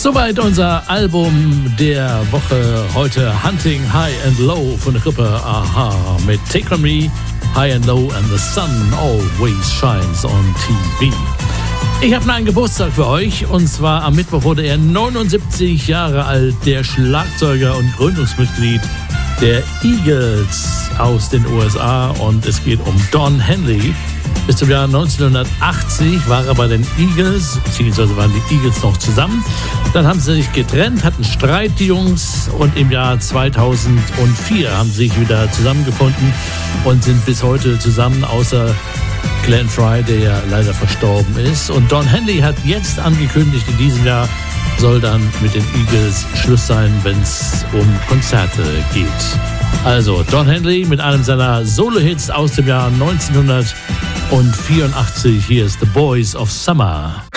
Soweit unser Album der Woche. Heute Hunting High and Low von der Gruppe Aha mit Take On Me, High and Low and the Sun Always Shines on TV. Ich habe einen Geburtstag für euch und zwar am Mittwoch wurde er 79 Jahre alt, der Schlagzeuger und Gründungsmitglied der Eagles aus den USA und es geht um Don Henley. Bis zum Jahr 1980 war er bei den Eagles, beziehungsweise waren die Eagles noch zusammen. Dann haben sie sich getrennt, hatten Streit, die Jungs, und im Jahr 2004 haben sie sich wieder zusammengefunden und sind bis heute zusammen, außer Glenn Frey, der ja leider verstorben ist. Und Don Henley hat jetzt angekündigt, in diesem Jahr soll dann mit den Eagles Schluss sein, wenn es um Konzerte geht. Also Don Henley mit einem seiner Solo-Hits aus dem Jahr 1984. Hier ist The Boys of Summer.